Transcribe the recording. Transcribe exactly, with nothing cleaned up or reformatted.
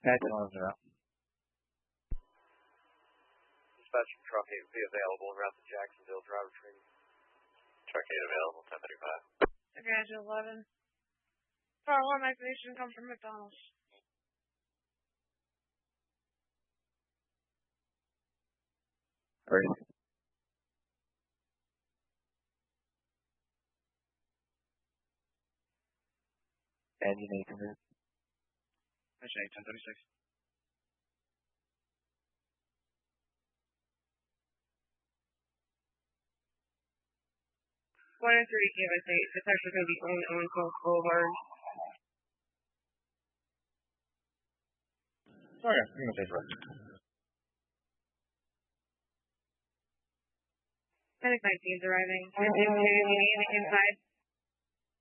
That's all zero. Dispatch from Truck eight will be available around the Jacksonville driver training. Truck eight available, ten thirty-five. Garage eleven. Fire alarm activation come from McDonald's. Great. Engine eight hundred. Mission eight, ten thirty-six. one oh three, give us eight. It's actually going to be on on Gulf Boulevard. Okay, I'm going to take right. Medic nineteen is arriving. Inside.